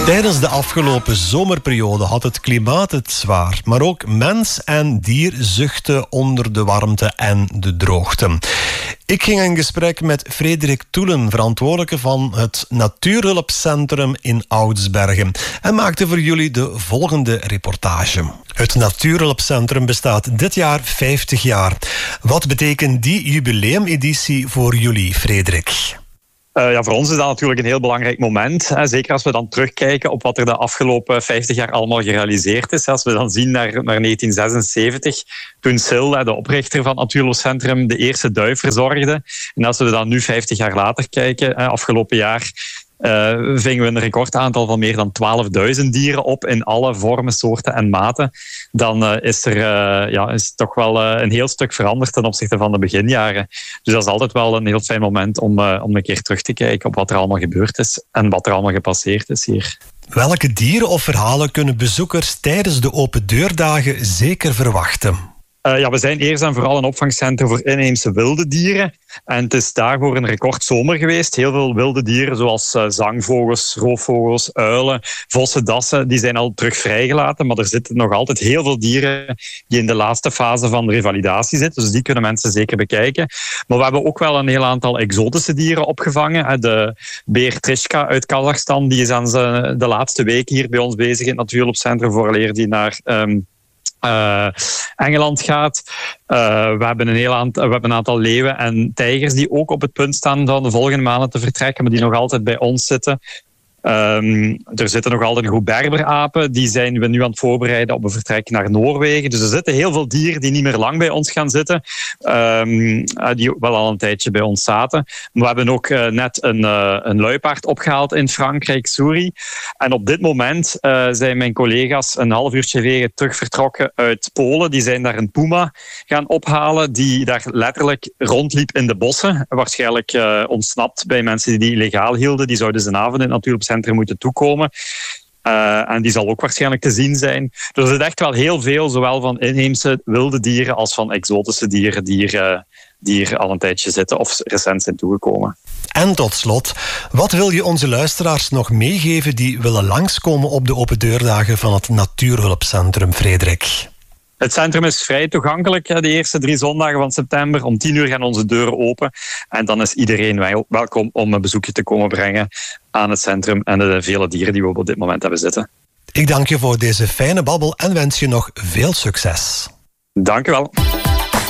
Tijdens de afgelopen zomerperiode had het klimaat het zwaar, maar ook mens en dier zuchtten onder de warmte en de droogte. Ik ging in gesprek met Frederik Toelen, verantwoordelijke van het Natuurhulpcentrum in Oudsbergen, en maakte voor jullie de volgende reportage. Het Natuurhulpcentrum bestaat dit jaar 50 jaar. Wat betekent die jubileumeditie voor jullie, Frederik? Voor ons is dat natuurlijk een heel belangrijk moment. Zeker als we dan terugkijken op wat er de afgelopen 50 jaar allemaal gerealiseerd is. Als we dan zien naar 1976, toen Sil, de oprichter van het Natuurhulpcentrum, de eerste duif verzorgde. En als we dan nu 50 jaar later kijken, afgelopen jaar, vingen we een recordaantal van meer dan 12.000 dieren op in alle vormen, soorten en maten. Dan is het toch wel een heel stuk veranderd ten opzichte van de beginjaren. Dus dat is altijd wel een heel fijn moment om een keer terug te kijken op wat er allemaal gebeurd is en wat er allemaal gepasseerd is hier. Welke dieren of verhalen kunnen bezoekers tijdens de open deurdagen zeker verwachten? We zijn eerst en vooral een opvangcentrum voor inheemse wilde dieren. En het is daarvoor een recordzomer geweest. Heel veel wilde dieren, zoals zangvogels, roofvogels, uilen, vossen, dassen, die zijn al terug vrijgelaten. Maar er zitten nog altijd heel veel dieren die in de laatste fase van de revalidatie zitten. Dus die kunnen mensen zeker bekijken. Maar we hebben ook wel een heel aantal exotische dieren opgevangen. De beer Trishka uit Kazachstan, die is aan de laatste week hier bij ons bezig in het Natuurhulpcentrum, vooraleer die naar Engeland gaat. We hebben een aantal leeuwen en tijgers die ook op het punt staan van de volgende maanden te vertrekken, maar die nog altijd bij ons zitten. Er zitten nog altijd een groep berberapen. Die zijn we nu aan het voorbereiden op een vertrek naar Noorwegen. Dus er zitten heel veel dieren die niet meer lang bij ons gaan zitten. Die wel al een tijdje bij ons zaten. Maar we hebben ook net een luipaard opgehaald in Frankrijk, Souri. En op dit moment zijn mijn collega's een half uurtje geleden terug vertrokken uit Polen. Die zijn daar een puma gaan ophalen die daar letterlijk rondliep in de bossen. Waarschijnlijk ontsnapt bij mensen die illegaal hielden. Die zouden zijn avond in natuurlijk moeten toekomen. En die zal ook waarschijnlijk te zien zijn. Dus er is echt wel heel veel, zowel van inheemse wilde dieren als van exotische dieren die hier al een tijdje zitten of recent zijn toegekomen. En tot slot, wat wil je onze luisteraars nog meegeven die willen langskomen op de open deurdagen van het Natuurhulpcentrum, Frederik? Het centrum is vrij toegankelijk de eerste 3 zondagen van september. Om 10 uur gaan onze deuren open. En dan is iedereen welkom om een bezoekje te komen brengen aan het centrum en de vele dieren die we op dit moment hebben zitten. Ik dank je voor deze fijne babbel en wens je nog veel succes. Dank u wel.